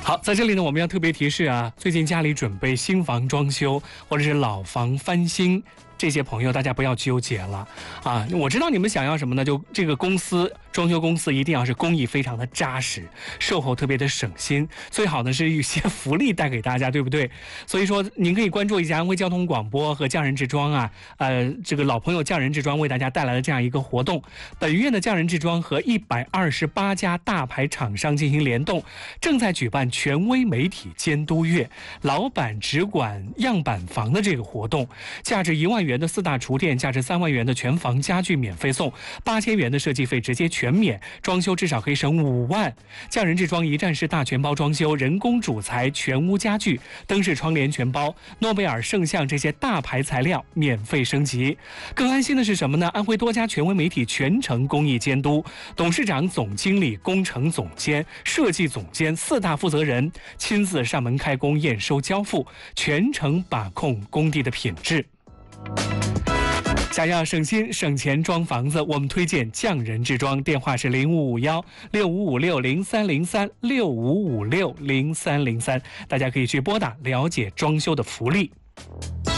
好，在这里呢，我们要特别提示啊，最近家里准备新房装修或者是老房翻新，这些朋友大家不要纠结了啊！我知道你们想要什么呢？就这个公司装修公司一定要是工艺非常的扎实，售后特别的省心，最好呢是一些福利带给大家，对不对？所以说您可以关注一下安徽交通广播和匠人制装啊，这个老朋友匠人制装为大家带来的这样一个活动。本月的匠人制装和128家大牌厂商进行联动，正在举办权威媒体监督月，老板只管样板房的这个活动，价值1万元的4大厨电，价值3万元的全房家具免费送，8000元的设计费直接全免，装修至少可以省5万。匠人制装一站式大全包装修，人工主材全屋家具，灯饰窗帘全包，诺贝尔圣象这些大牌材料免费升级。更安心的是什么呢？安徽多家权威媒体全程公益监督，董事长、总经理、工程总监、设计总监4大负责人亲自上门开工、验收、交付，全程把控工地的品质。想要省心省钱装房子，我们推荐匠人制装，电话是055165560303 65560303，大家可以去拨打了解装修的福利。